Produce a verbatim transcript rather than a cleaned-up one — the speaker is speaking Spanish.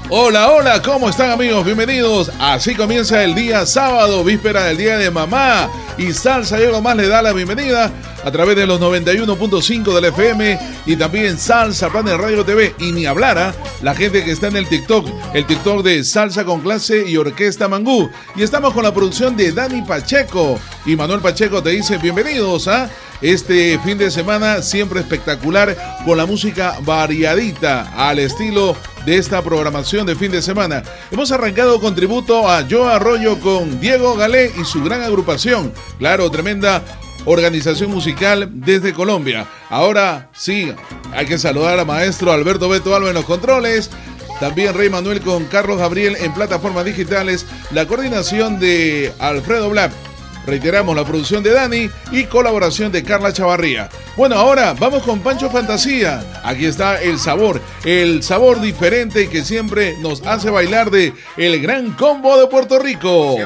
Hola, hola, ¿cómo están amigos? Bienvenidos. Así comienza el día sábado, víspera del Día de Mamá. Y Salsa y algo más le da la bienvenida a través de los noventa y uno punto cinco del F M y también Salsa Planet Radio T V. Y ni hablara la gente que está en el TikTok, el TikTok de Salsa con Clase y Orquesta Mangú. Y estamos con la producción de Dani Pacheco. Y Manuel Pacheco te dice bienvenidos a este fin de semana siempre espectacular con la música variadita al estilo de esta programación de fin de semana. Hemos arrancado con tributo a Joe Arroyo con Diego Galé y su gran agrupación. Claro, tremenda organización musical desde Colombia. Ahora sí, hay que saludar a maestro Alberto Beto Alba en los controles. También Rey Manuel con Carlos Gabriel en plataformas digitales. La coordinación de Alfredo Black. Reiteramos la producción de Dani y colaboración de Carla Chavarría. Bueno, ahora vamos con Pancho Fantasía. Aquí está el sabor, el sabor diferente que siempre nos hace bailar de El Gran Combo de Puerto Rico.